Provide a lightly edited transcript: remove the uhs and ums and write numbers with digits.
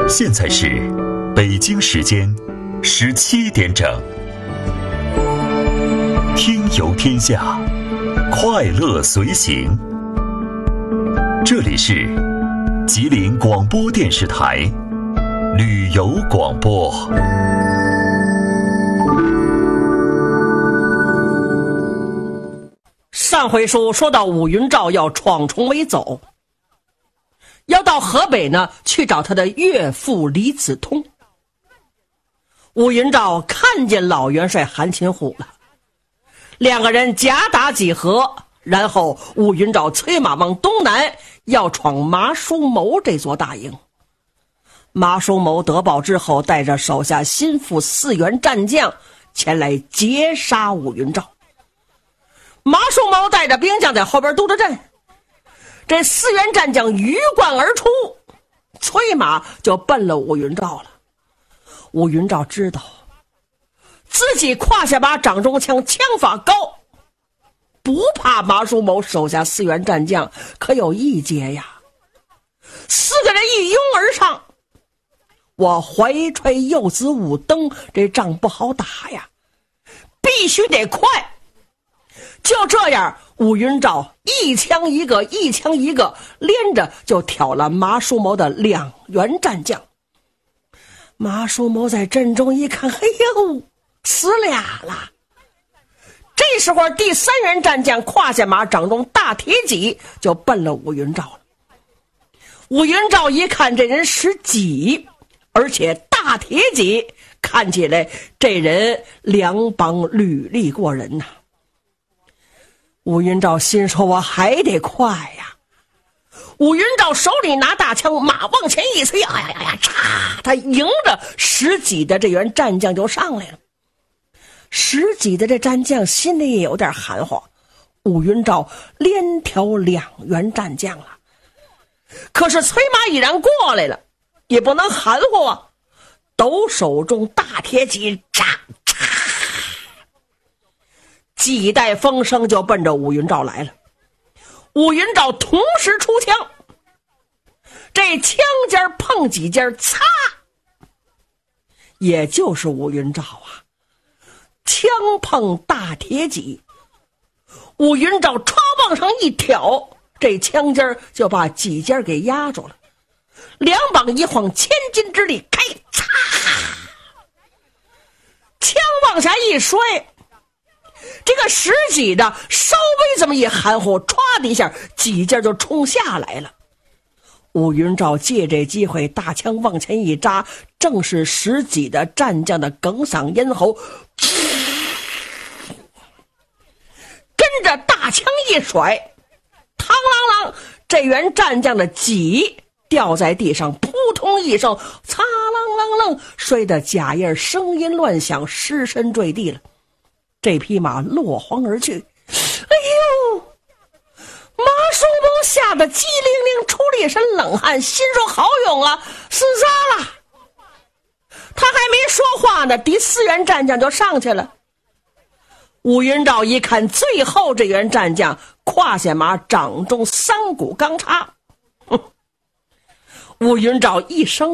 现在是北京时间17点整。听游天下，快乐随行。这里是吉林广播电视台旅游广播。 上回书说到武云照要闯重围走，要到河北呢去找他的岳父李子通。武云照看见老元帅韩擒虎了，两个人夹打几合，然后武云照催马往东南，要闯麻叔谋这座大营。麻叔谋得报之后，带着手下心腹4员战将前来截杀武云照。麻叔谋带着兵将在后边督着阵，这4员战将鱼贯而出，催马就奔了武云照了。武云照知道自己胯下把掌中枪，枪法高，不怕麻叔谋手下4员战将，可有一劫呀，4个人一拥而上，我怀揣右子武登，这仗不好打呀，必须得快。就这样，武云照一枪一个，一枪一个，连着就挑了麻叔谋的2员战将。麻叔谋在阵中一看，嘿呦，死俩了。这时候第3员战将胯下马，掌中大铁戟，就奔了武云照了。武云照一看这人使戟，而且大铁戟，看起来这人两膀履历过人呐。武云照心说，我还得快呀。武云照手里拿大枪，马往前一催，哎呀，嚓！他迎着使戟的这员战将就上来了。使戟的这战将心里也有点含糊，武云照连挑2员战将了，可是催马已然过来了，也不能含糊啊，抖手中大铁戟，嚓嚓，几带风声就奔着武云照来了。武云照同时出枪，这枪尖碰几尖，擦，也就是武云照啊，枪碰大铁戟，武云照歘往上一挑，这枪尖就把戟尖给压住了，两膀一晃，1000斤之力，开，擦，枪往下一摔，这个使戟的稍微这么一含糊，歘的一下，戟尖就冲下来了。武云照借这机会，大枪往前一扎，正是使戟的战将的哽嗓咽喉，跟着大枪一甩，嘡啷啷，这员战将的戟掉在地上，扑通一声，擦啷啷啷，摔得甲叶声音乱响，尸身坠地了。这匹马落荒而去。哎呦，麻叔谋吓得机灵灵，出了一身冷汗，心说好勇啊，死杀了。他还没说话呢，第4员战将就上去了。武云照一看最后这员战将胯下马，掌中3股钢叉，武云照一声